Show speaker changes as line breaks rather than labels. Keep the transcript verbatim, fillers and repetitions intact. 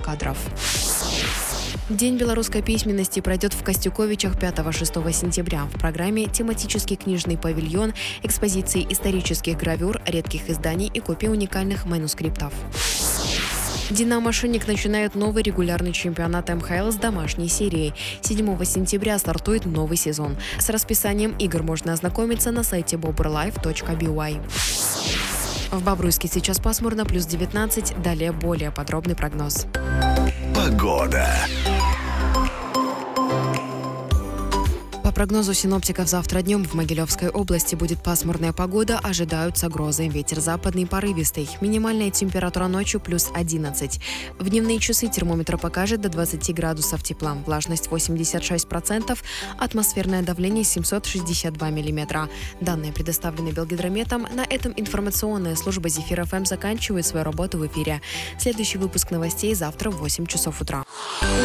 кадров. День белорусской письменности пройдет в Костюковичах пятого-шестого сентября. В программе тематический книжный павильон, экспозиции исторических гравюр, редких изданий и копий уникальных манускриптов. «Динамо Шинник» начинает новый регулярный чемпионат эм ха эл с домашней серией. седьмого сентября стартует новый сезон. С расписанием игр можно ознакомиться на сайте бобрлайф точка би уай. В Бобруйске сейчас пасмурно, плюс девятнадцать. Далее более подробный прогноз.
Погода.
По прогнозу синоптиков, завтра днем в Могилевской области будет пасмурная погода, ожидаются грозы. Ветер западный порывистый. Минимальная температура ночью плюс одиннадцать. В дневные часы термометр покажет до двадцати градусов тепла. Влажность восемьдесят шесть процентов. Атмосферное давление семьсот шестьдесят два миллиметра. Данные предоставлены Белгидрометом. На этом информационная служба Зефир эф эм заканчивает свою работу в эфире. Следующий выпуск новостей завтра в восемь часов утра.